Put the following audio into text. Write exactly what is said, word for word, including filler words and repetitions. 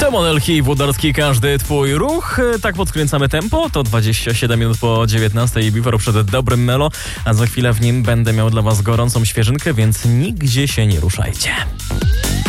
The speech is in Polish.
Szemonelki i Włodarski, każdy twój ruch. Tak podkręcamy tempo, to dwadzieścia siedem minut po dziewiętnastej i Bifor przed dobrym melo, a za chwilę w nim będę miał dla was gorącą świeżynkę, więc nigdzie się nie ruszajcie.